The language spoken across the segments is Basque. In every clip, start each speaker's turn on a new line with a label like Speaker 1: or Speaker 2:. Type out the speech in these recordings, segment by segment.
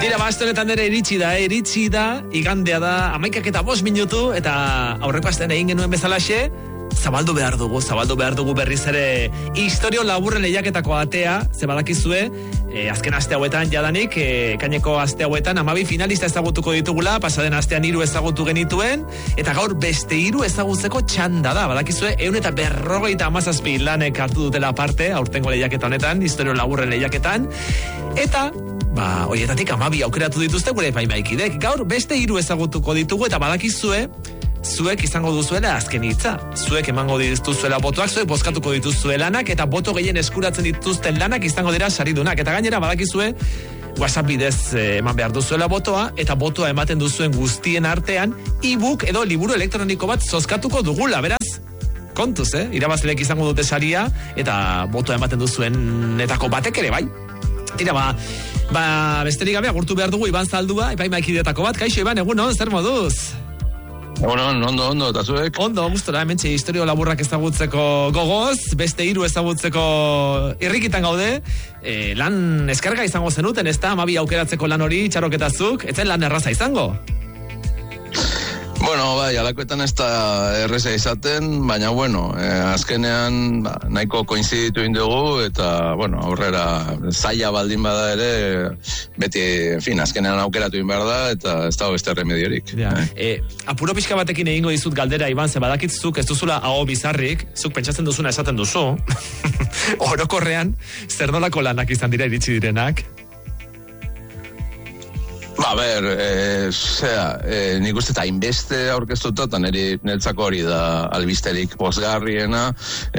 Speaker 1: Tira, honetan ere iritsi da, igandea da, 11:05, eta aurreko astean egin genuen bezalaxe, zabaldu behar dugu berriz ere istorio laburren lehiaketako atea, ze badakizue, azken aste hauetan jadanik, kaineko aste hauetan 12 finalista ezagutuko ditugula, pasaden astean 3 ezagutu genituen, eta gaur beste 3 ezagutzeko txanda da, badakizue, 157 lanek hartu dutela parte, aurtengo lehiaketa honetan, istorio laburren lehiaketan, eta horietatik 12 aukeratu dituzte gure epaimaikidek. Gaur beste 3 ezagutuko ditugu eta badakizue, zuek izango duzuela azken hitza. Zuek emango dituzuela botoak, zuek bozkatuko dituzue lanak eta boto gehien eskuratzen dituzten lanak izango dira saridunak. Eta gainera badakizue, WhatsApp bidez eman behar duzuela botoa eta botoa ematen duzuen guztien artean e-book edo liburu elektroniko bat zozkatuko dugula, beraz? Kontuz, irabazleek izango dute saria eta botoa ematen duzuen etako batek ere, bai? Tira, besterik gabe agurtu behar dugu Iban Zaldua, epaimaikideetako bat. Kaixo, Iban, egunon, zer moduz?
Speaker 2: Egunon, ondo, eta zuek?
Speaker 1: Ondo, gustora, hementxe istorio laburrak ezagutzeko gogoz, beste 3 ezagutzeko irrikitan gaude, lan eskarga izango zenuten, ez da, 12 aukeratzeko lan hori, txaroketazuk, etzen lan erraza izango?
Speaker 2: Bueno, alakoetan ez da erreza izaten, baina, azkenean nahiko koinziditu indugu, eta, aurrera zaila baldin bada ere, beti, azkenean aukeratu behar da, eta ez dago beste remediorik.
Speaker 1: Ja. Apuro pixka batekin egingo dizut galdera, Iban, ze badakitzuk ez duzula aho bizarrik, zuk pentsatzen duzuna esaten duzu, orokorrean, zer nolako lanak izan dira iritsi direnak?
Speaker 2: Nik uste eta inbeste aurkeztuta, eta niretzako hori da albisterik pozgarriena,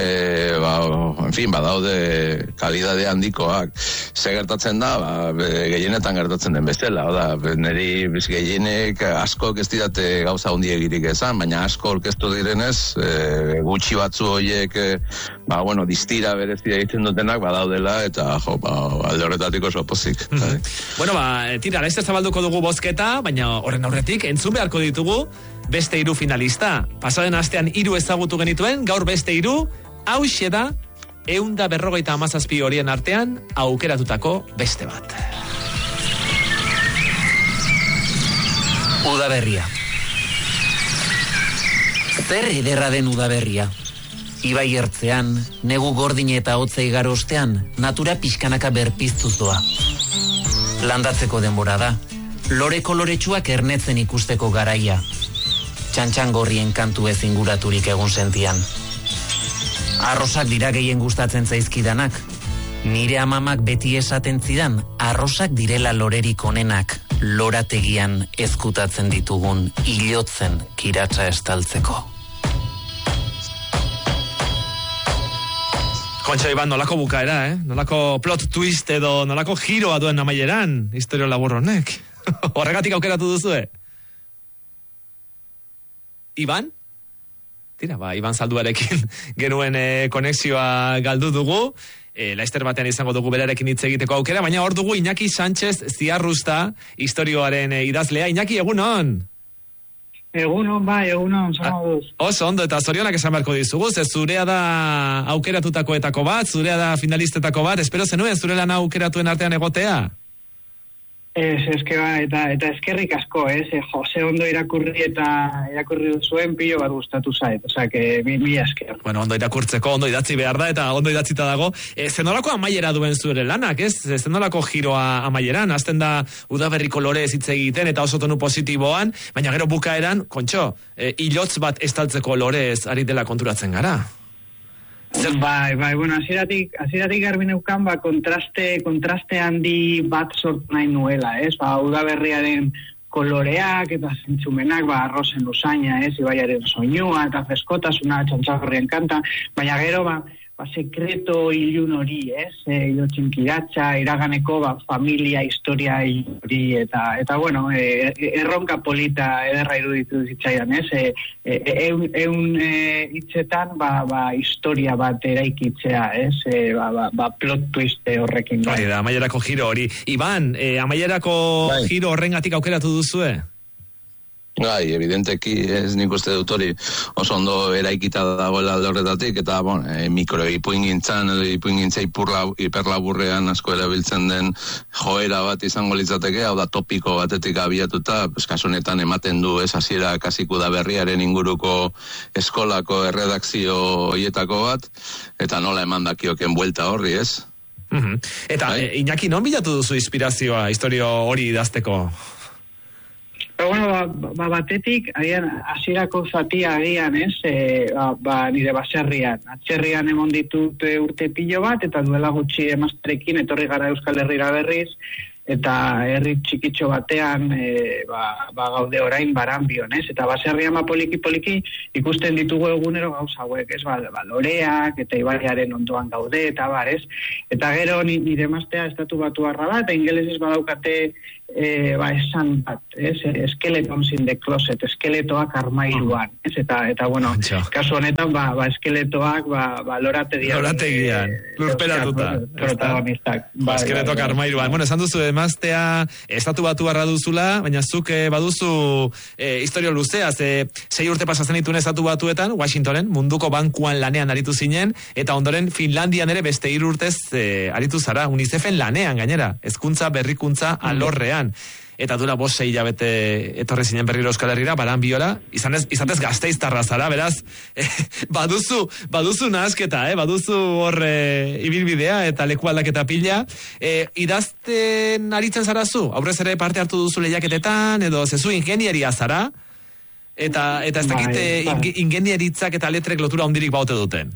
Speaker 2: badaude kalidade handikoak. Ze gertatzen da, gehienetan gertatzen den bestela, niri gehienek askok ez didate gauza handiegirik esan, baina asko aurkeztu direnez, gutxi batzu horiek, distira berezia egiten dutenak badaudela, eta alde horretatik oso pozik.
Speaker 1: Tira, laizte zabalduko dugu bozketa, baina horren aurretik entzun beharko ditugu beste 3 finalista. Pasaden astean 3 ezagutu genituen, gaur beste 3, hauxe da 157 horien artean aukeratutako beste bat.
Speaker 3: Udaberria. Zer ederra den udaberria. Ibai ertzean, negu gordin eta hotza igaro ostean, natura pixkanaka berpiztuz doa. Landatzeko denbora da. Lore koloretsuak ernetzen ikusteko garaia. Txantxangorrien kantu ez inguraturik egun sentian. Arrosak dira gehien gustatzen zaizkidanak. Nire amamak beti esaten zidan, arrosak direla lorerik onenak, lorategian ezkutatzen ditugun ilotzen kiratsa estaltzeko.
Speaker 1: Kontxa, Iban, nolako bukaera, nolako plot twist edo nolako giroa duen amaieran, istorio labur honek. Horregatik aukeratu duzue? Iban? Tira, Iban Zalduarekin genuen konexioa galdu dugu. Laizter batean izango dugu berarekin hitz egiteko aukera, baina hor dugu Iñaki Sánchez Ziarrusta, istorioaren idazlea. Iñaki, egunon?
Speaker 4: Egunon, egunon, zonoduz.
Speaker 1: Oso ondo, eta zorionak esan beharko dizugu, ze zurea da aukeratutakoetako bat, zurea da finalistetako bat, espero zenuen zure lan aukeratuen artean egotea?
Speaker 4: Eta eskerrik asko, Jose ondo irakurri duzuen pilo bat gustatu zait, mila esker.
Speaker 1: Bueno, ondo irakurtzeko, ondo idatzi behar da, eta ondo idatzita dago. Zenolako amaiera duen zure lanak, zenolako giroa amaieran, azten da udaberriko lorez hitz egiten, eta oso tonu positiboan, baina gero bukaeran, kontxo, ilotz bat estaltzeko lorez ari dela konturatzen gara.
Speaker 4: Hasieratik garbi neukan, kontraste handi bat sortu nahi nuela, udaberriaren koloreak eta zentzumenak, arrozen usaina, ibaiaren soinua eta freskotasuna, txantxarrien kanta, baina gero, sekreto ilun hori, ilotzen kiratsa, iraganeko familia, historia hori, eta erronka polita ederra iruditu zitzaidan, eun hitzetan, historia bat eraikitzea, plot twist horrekin.
Speaker 1: Bai, da, amaierako giro hori. Iban, amaierako giro horrengatik aukeratu duzue?
Speaker 2: Bai, evidenteki, ez nik uste dut hori oso ondo eraikita dagoela alde horretatik, eta mikroipuingintzan edo ipuingintza hiperlaburrean asko erabiltzen den joera bat izango litzateke, hau da topiko batetik abiatuta, kasu honetan ematen du hasiera kasiko da berriaren inguruko eskolako erredakzio hoietako bat, eta nola eman dakioken buelta horri, ez?
Speaker 1: Eta, Iñaki, non bilatu duzu inspirazioa historio hori idazteko?
Speaker 4: Bueno, batetik, hasierako zatia agian, ez, nire baserrian. Atzerrian emon ditut urte pilo bat, eta duela gutxi emazterekin etorri gara Euskal Herrira berriz, eta herri txikitxo batean gaude orain Baranbion, ez? Eta baserrian poliki ikusten ditugu egunero gauza hauek, ez? Loreak eta ibaiaren ondoan gaude, eta ez? Eta gero nire emaztea estatu batuarra da, eta ingelesez badaukate esan bat, ez? Skeletons in the closet, eskeletoak armairuan, ez? Eta bueno, kasu honetan, eskeletoak, lorategian,
Speaker 1: lurperatuta.
Speaker 4: Protagonistak.
Speaker 1: Eskeletoak armairuan. Bueno, esan duzu emaztea estatu batuarra duzula, baina zuk baduzu historio luzea, 6 urte pasatzen dituen estatu batuetan, Washingtonen, munduko bankuan lanean aritu zinen, eta ondoren Finlandian ere beste 3 urtez aritu zara, UNICEFen lanean gainera, hezkuntza berrikuntza alorrean. Eta dura 5-6 hilabete etorri zinen berriro Euskal Herrira, Baranbiola, izatez Gasteiztarra zara, beraz, baduzu nahasketa, baduzu hor ibilbidea eta leku aldaketa pila. Idazten aritzen zara zu? Aurrez ere parte hartu duzu lehiaketetan, edo zezu ingenieria zara, eta ez dakit ingenieritzak eta letrek lotura hondirik baute duten.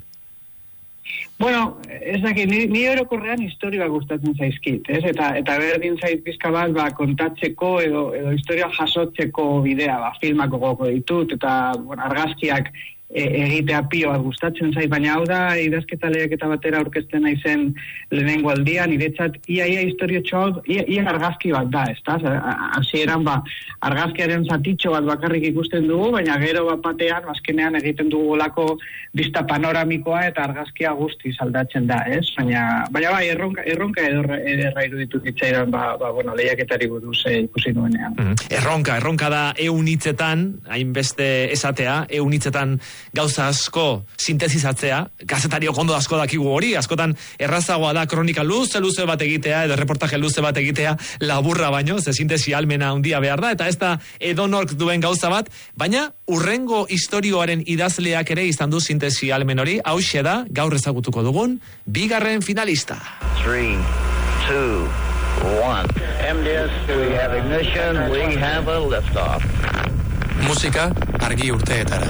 Speaker 4: Bueno, ez dakit, ni orokorrean historia gustatzen zaizkit, ez? Eta berdin zait pizka bat, kontatzeko edo historia jasotzeko bidea, filmak gogoko ditut, eta argazkiak egitea pio bat gustatzen zait, baina hau da idazketa lehiaketa batera aurkezten naizen lehenengo aldian, niretzat ia historiotxo, ia argazki bat da, ezta? Hasieran argazkiaren zatitxo bat bakarrik ikusten dugu, baina gero batean, azkenean egiten dugu lako bista panoramikoa eta argazkia guztiz aldatzen da, ez? Baina bai, erronka ederra iruditu zitzaidan, lehiaketari buruz ikusi nuenean.
Speaker 1: Erronka da 100 hitzetan, hainbeste esatea, 100 hitzetan gauza asko sintesizatzea, kazetariok ondo asko dakigu hori, askotan errazagoa da kronika luze bat egitea, edo reportaje luze bat egitea, laburra baino, ze sintesi almena handia behar da, eta ez da edonork duen gauza bat, baina urrengo istorioaren idazleak ere izan du sintesi almen hori, hauxe da, gaur ezagutuko dugun, 2. finalista.
Speaker 5: 3, 2, 1. MDS, we have ignition, we have a liftoff.
Speaker 6: Musika argi urteetara.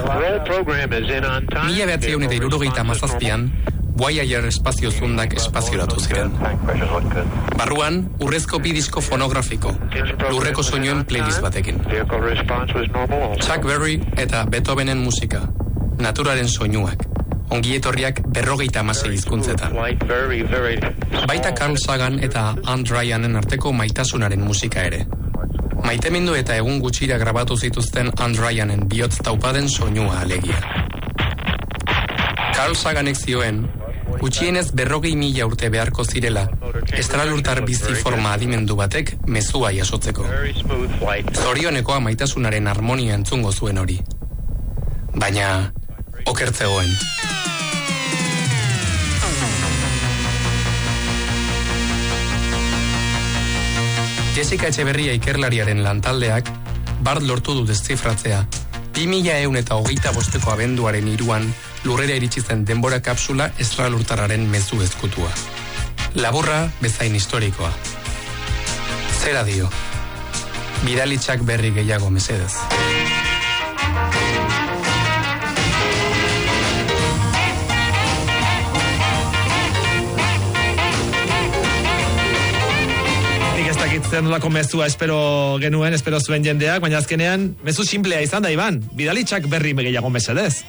Speaker 6: 1977an, Voyager espazio zundak espazioratu ziren. Barruan, urrezko 2 disko fonografiko, lurreko soinuen playlist batekin. Chuck Berry eta Beethovenen musika, naturaren soinuak, ongietorriak 56 hizkuntzetan. Baita Carl Sagan eta Ann Ryanen arteko maitasunaren musika ere. Maitemindu eta egun gutxira grabatu zituzten Ann Ryanen bihotz taupaden soinua alegia. Carl Saganek zioen, gutxienez 40.000 urte beharko zirela, estralurtar bizi forma adimendu batek mezua jasotzeko. Zorionekoa maitasunaren harmonia entzungo zuen hori. Baina, okertzegoen. Jessica Etxeberria ikerlariaren lantaldeak bart lortu du deszifratzea 2125ko abenduaren 3an lurrera iritsi zen denbora kapsula estralurtarraren mezu ezkutua. Laburra bezain historikoa. Zera dio. Bidalitxak berri gehiago mesedez.
Speaker 1: Zer nolako mezua espero zuen jendeak, baina azkenean mezu simplea izan da, Iban. Bidalitxak berri gehiago mesedez.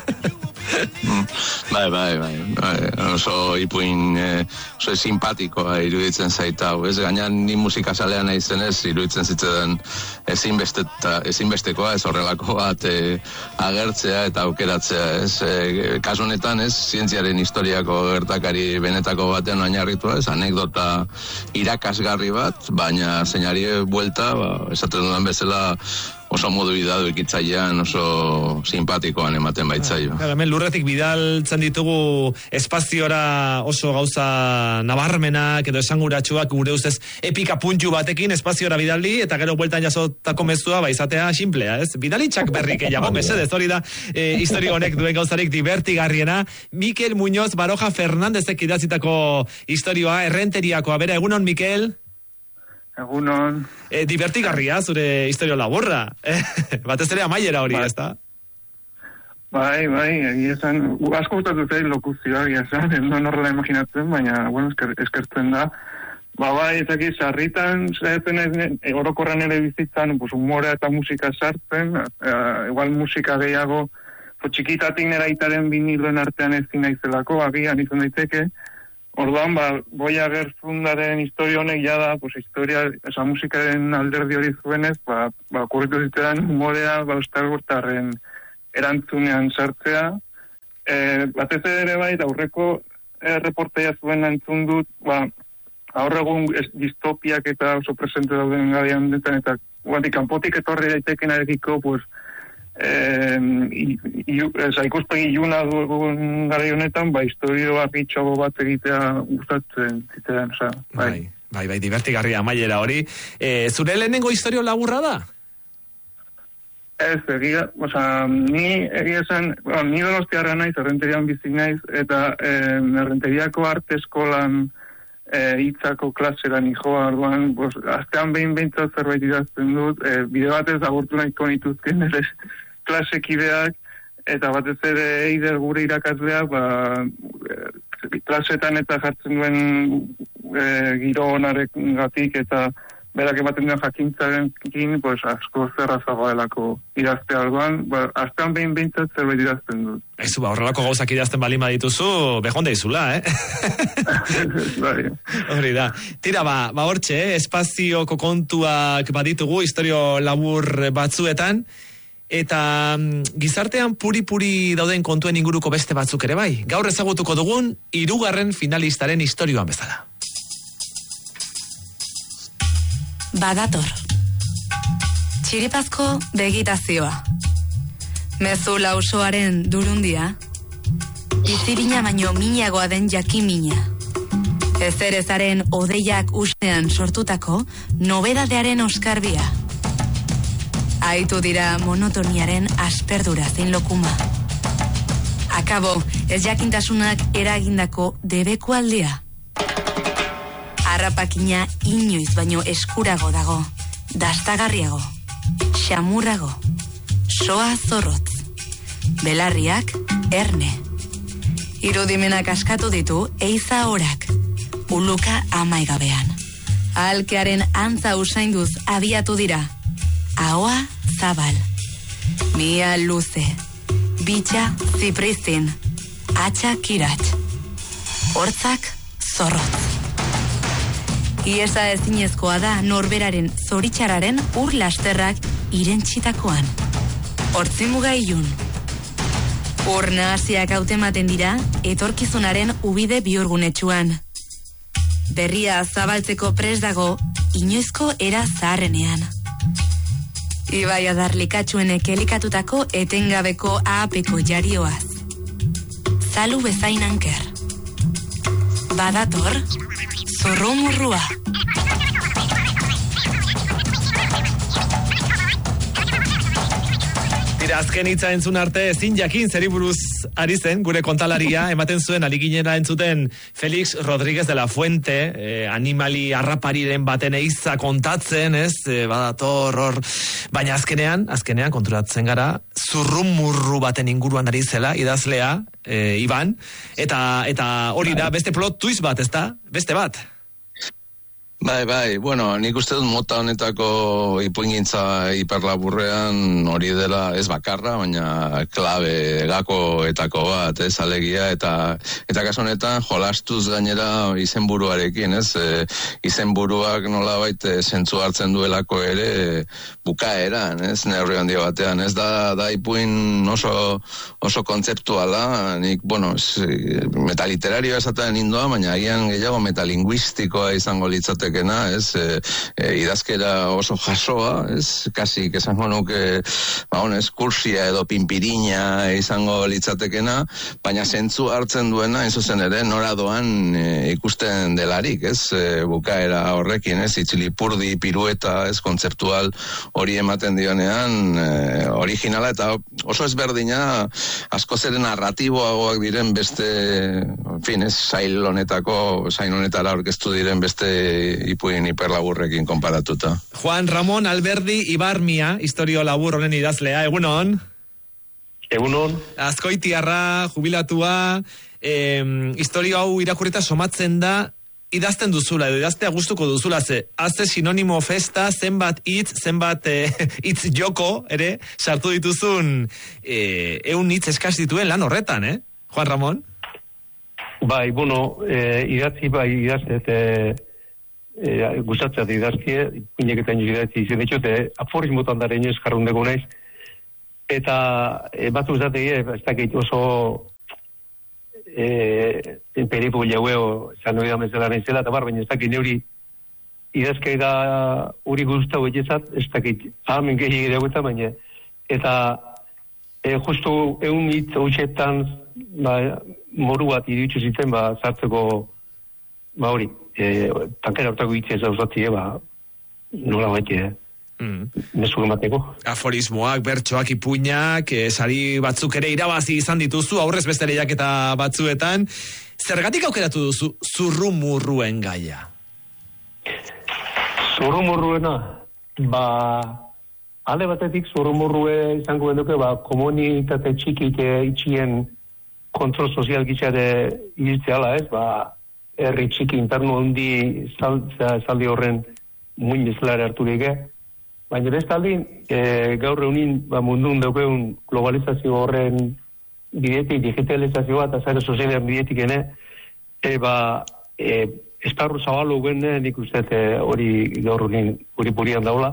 Speaker 2: Bai. Oso ipuin, oso simpatikoa iruditzen zaita. Gaina ni musikazalean naizen ez, iruditzen zitzen ezinbestekoa, ez horrelako bat agertzea eta aukeratzea. Kasu honetan ez, zientziaren historiako gertakari benetako batean oinarritua, ez, anekdota irakasgarri bat, baina zeinari buelta, esaten dudan bezala, oso modu bidadu ikitzailean oso simpatikoan ematen baitzaio.
Speaker 1: Hemen lurretik bidaltzen ditugu espaziora oso gauza nabarmenak edo esanguratsuak gure ustez epika puntu batekin espaziora bidaldi eta gero bueltan jasotako mezua izatea simplea, ez? Bidalitxak berrik gehiago, mesedez, hori da historia honek duen gauzarik divertigarriena. Mikel Muñoz Baroja Fernandezek idatzitako historioa, errenteriakoa. Bera, egunon, Mikel?
Speaker 7: Egunon.
Speaker 1: Divertigarria, zure historio laburra. Batez ere amaiera hori, ez da?
Speaker 7: Bai, egia esan, asko gustatu zait lokuzioa, egia esan, ez horrela imaginatzen, baina, bueno, eskertzen da. Bai, ezaki, sarritan, orokorren ere bizitzan, pues, humorea eta musika sartzen, igual musika gehiago, txikitatik nera itaren biniloen artean ezin naizelako, agian izan daiteke. Orduan, Voyager fundaren historia honek jada, pues, esa musikaren alderdi hori zuenez, kurritu ziteran humorea, Star Warsaren erantzunean sartzea. Batez ere bai, aurreko reportaia zuen entzun dut, aur egun distopiak eta oso presente dauden gadian detan, eta kanpotik etorri daiteken arekiko, pues, ikuspegi iluna dugun gara honetan, historio apitxago bat egitea gustatzen zitean,
Speaker 1: Bai, divertigarria amaiera hori. Zure lehenengo historio laburra da?
Speaker 7: Ez, ni egia esan, ni Donostiarra naiz, errenterian bizi naiz, eta errenteriako arte eskolan hitzako klasera nijoa, orduan, astean behintzat zerbait idazten dut, bide batez agurtu nahiko nituzken ere klasekideak, eta batez ere eider gure irakasleak, klasetan eta jartzen duen giro honarengatik eta berak ematen duen jakintzarekin, asko zerrazagoa delako idaztea orduan, astean behintzat zerbait idazten dut.
Speaker 1: Ezu, horrelako gauzak idazten balima dituzu, bejonde izula, Hori da. Tira, hortxe, espazioko kontuak baditugu, historio labur batzuetan, eta gizartean puri-puri dauden kontuen inguruko beste batzuk ere bai. Gaur ezagutuko dugun, 3. finalistaren istorioan bezala.
Speaker 8: Badator. Txiripazko begitazioa. Mezu lausoaren durundia. Bizibina baino minagoa den jakimina. Ezerezaren odeiak ustean sortutako nobedadearen oskarbia. Aitu dira monotoniaren asperdura zein lokuma. Akabo, ez jakintasunak eragindako debeku aldea. Harrapakina inoiz baino eskurago dago, dastagarriago, xamurrago, soa zorrotz, belarriak erne. Irudimenak askatu ditu eiza horak, uluka amaigabean. Ahalkearen antza usainduz abiatu dira, ahoa zabal, mia luze, bitxa zipriztin, atxa kirat, hortzak zorrotz. Iesa ezinezkoa da norberaren zoritxararen ur lasterrak irentsitakoan. Hortzimuga ilun. Ur nahasiak hautematen dira etorkizunaren ubide bihurgunetsuan. Berria zabaltzeko prest dago inoizko era zaharrenean. Ibai adarlikatsuenek elikatutako etengabeko ahapeko jarioaz. Zalu bezain anker. Badator, zorromurrua.
Speaker 1: Tira, azken hitza entzun arte ezin jakin zeri buruz ari zen, gure kontalaria, ematen zuen aliginera entzuten Felix Rodríguez de la Fuente, animali harrapariren baten eiza kontatzen, ez, badator hor, baina azkenean konturatzen gara, zurrumurru baten inguruan ari zela, idazlea, Iban, eta hori da, beste plot twist bat, ez da? Beste bat?
Speaker 2: Bai, bueno, nik uste dut mota honetako ipuingintza hiperlaburrean hori dela ez bakarra, baina klabe gakoetako bat, ez, alegia, eta kasu honetan jolastuz gainera izenburuarekin, ez, izenburuak nolabait zentzu hartzen duelako ere bukaeran, ez, neurri handi batean, ez da ipuin oso kontzeptuala, nik, bueno, metaliterario esaten indoa, baina agian gehiago metalinguistikoa izango litzateke litzaitekena, ez, idazkera oso jasoa, ez, kasik esango nuke, kursia edo pinpirina izango litzatekena, baina zentzu hartzen duena, zuzen ere, nora doan ikusten delarik, ez, bukaera horrekin, ez, itzilipurdi, pirueta, ez, kontzeptual hori ematen dionean, originala eta oso ezberdina, asko zeren narratiboagoak diren beste, en fin, ez, sail honetara orkestu diren beste ipuin hiperlaburrekin konparatuta.
Speaker 1: Juan Ramón Alberdi Ibarmia, historio labur honen idazlea, egunon?
Speaker 9: Egunon.
Speaker 1: Azkoitiarra, jubilatua, historio hau irakurrita somatzen da, idazten duzula, edo idaztea gustuko duzula, azte sinonimo festa, zenbat hitz, zenbat hitz joko, ere, sartu dituzun, eun hitz eskaz dituen lan horretan, Juan Ramón?
Speaker 9: Bai, idaztet, gustatzea idazkie, ineketan idatzi izan ditut, aforismotan daren eskarrun dugu naiz, eta batzu izategi, ez dakit oso peripu jaueo zan hori damezela naizela, eta baina ez dakit neuri idazkei da uri guztau egizat, ez dakit ahamen gehiagire hauetan, baina eta justu egun hitz hauetan moru bat iritsu zitzen, zartzeko hori, tankera hortako hitz ez dauzatzi, nola baiti, mesu emateko.
Speaker 1: Aforismoak, bertsoak, ipuinak, sari batzuk ere irabazi izan dituzu, aurrez beste lehiaketa batzuetan. Zergatik aukeratu duzu zurrumurruen gaia?
Speaker 9: Zurrumurruena, alde batetik zurrumurrue izango benduke, komunitate txikik itxien kontrol sozial gitxare ibiltzeala, ez? Herri txiki interno handi zaldi horren muin bezalare harturik, baina bestaldin, gaur reunin mundun daukeun globalizazio horren bidetik, digitalizazioa eta zare sozialean bidetik esparru zabalo guen nik uste hori gaur reunin hori purian daula.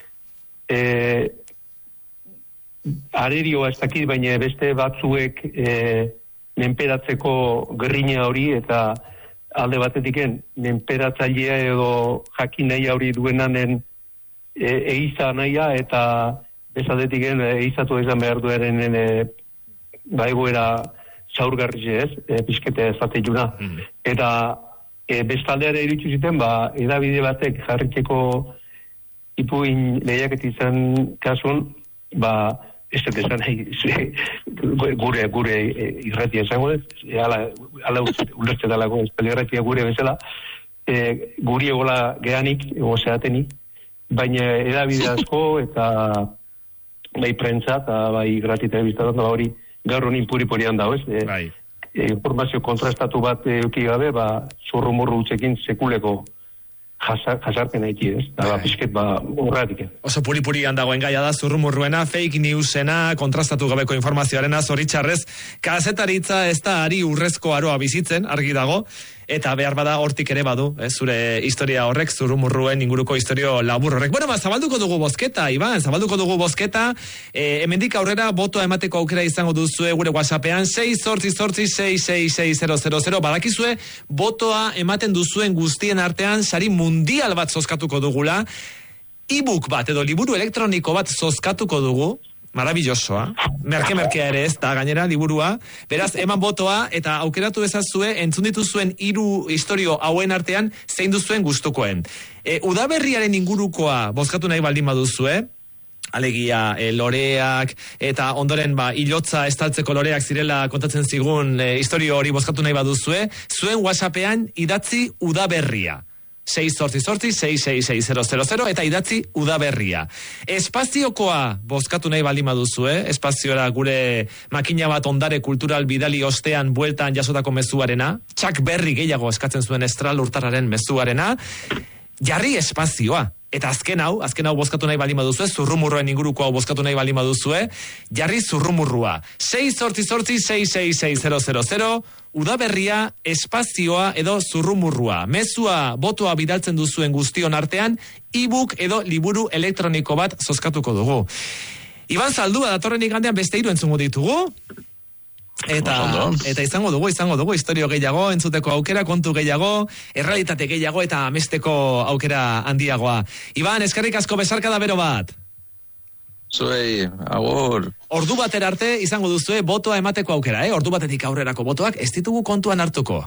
Speaker 9: Arerioa ez dakit, baina beste batzuek menperatzeko gerrina hori eta alde batetiken menperatzailea edo jakin nahi hori duenanen eiza nahia eta bezaldetiken eizatu izan behar duaren egoera zaurgarri ez, pizkete zateiuna. Eta bestaldeare iritsu ziten, edabide batek jarritzeko ipuin lehiaket izan kasun, ez dut esan gure irratia esango ez, ala ulertze dalako irratia gure bezala, guri egola geanik, ego zeatenik, baina edabide asko eta bai prentza eta bai gratita ebiztatan hori gaur honin puri-purian dago ez. Informazio kontrastatu bat euki gabe, zurrumurru utzekin sekuleko jasarpen haiti ez, eta pixket horretik.
Speaker 1: Oso puri-purian dagoen gaia da, zurrumurruena, fake newsena, kontrastatu gabeko informazioarena, zoritxarrez, kazetaritza ez da ari urrezko aroa bizitzen, argi dago, eta behar bada hortik ere badu, zure historia horrek, zurrumurruen inguruko historio labur horrek. Bueno, zabalduko dugu bozketa, Iban, zabalduko dugu bozketa, hemendik aurrera botoa emateko aukera izango duzue gure WhatsAppean, 688-666-000, badakizue, botoa ematen duzuen guztien artean, sari mundial bat zozkatuko dugula, e-book bat edo liburu elektroniko bat zozkatuko dugu, marabillosoa, merke-merkea ere ez da, gainera, liburua, beraz, eman botoa, eta aukeratu ezazue, entzun dituzuen 3 historio hauen artean, zein duzuen gustukoen. Udaberriaren ingurukoa bozkatu nahi baldin baduzue, alegia loreak, eta ondoren hilotza estaltzeko loreak zirela kontatzen zigun historio hori bozkatu nahi baduzue, zuen WhatsAppean idatzi Udaberria. 688-666-000 eta idatzi Udaberria. Espaziokoa bozkatu nahi baldin baduzue, espazioa gure makina bat ondare kultural bidali ostean bueltan jasotako mezuarena, txak berri gehiago eskatzen zuen estral urtarraren mezuarena, jarri espazioa. Eta azken hau bozkatu nahi baldin baduzue, zurrumurruen inguruko hau bozkatu nahi baldin baduzue, jarri zurrumurrua. 688-666-000, Udaberria, espazioa edo zurrumurrua. Mezua, botoa bidaltzen duzuen guztion artean, e-book edo liburu elektroniko bat zozkatuko dugu. Iban Zaldua, datorren igandean beste 3 entzungo ditugu. Eta izango dugu historio gehiago, entzuteko aukera, kontu gehiago, errealitate gehiago eta amesteko aukera handiagoa. Iban, eskerrik asko, besarkada bero bat.
Speaker 2: Zuei, agur.
Speaker 1: Ordu batera arte izango duzue botoa emateko aukera, Ordu batetik aurrerako botoak ez ditugu kontuan hartuko.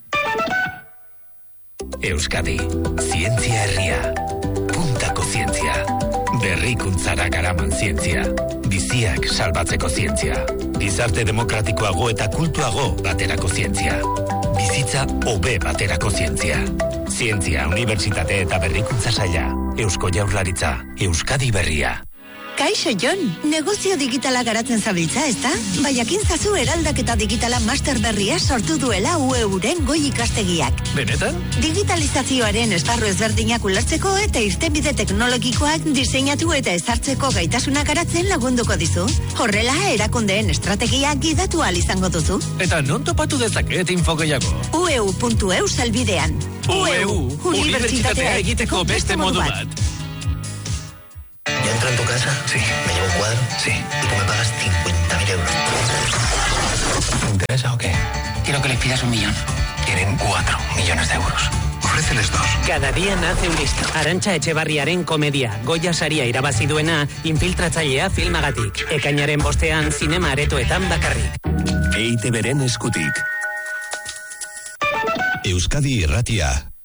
Speaker 10: Euskadi, zientzia herria, puntako zientzia, berrikuntzara garaman zientzia, biziak salbatzeko zientzia, gizarte demokratikoago eta kultuago baterako zientzia, bizitza hobe baterako zientzia, zientzia, unibertsitate eta berrikuntza saila, Eusko Jaurlaritza, Euskadi berria.
Speaker 11: Kaixo, Jon, negozio digitala garatzen zabiltza, ezta? Baiakin zazu eraldaketa digitala master berria sortu duela UEUren goi ikastegiak.
Speaker 1: Benetan?
Speaker 11: Digitalizazioaren esparru ezberdinak ulertzeko eta irtenbide teknologikoak diseinatu eta ezartzeko gaitasuna garatzen lagunduko dizu. Horrela, erakundeen estrategia gidatu ahal izango duzu.
Speaker 1: Eta non topatu dezaket info gehiago?
Speaker 11: ueu.eu salbidean.
Speaker 1: UEU, unibertsitatea egiteko beste modu bat.
Speaker 12: ¿Ya entro en tu casa? Sí. ¿Me llevo un cuadro? Sí. Y tú me pagas 50.000 euros. ¿Te interesa o qué? Quiero que les pidas 1 millón. Tienen 4 millones de euros. Ofréceles 2.
Speaker 13: Cada día nace un listo. Arantxa Etxebarriaren komedia. Goya saria irabazi duena, infiltratzailea filmagatik. Ekainaren 5ean zinema aretoetan bakarrik.
Speaker 10: EITB-ren eskutik. Euskadi Irratia.